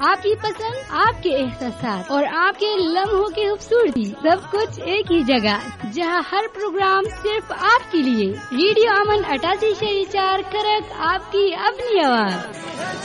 आपकी पसंद, आपके एहसास और आपके लम्हों की खूबसूरती, सब कुछ एक ही जगह, जहां हर प्रोग्राम सिर्फ आपके लिए। रेडियो अमन 88.4 खरक, आपकी अपनी आवाज।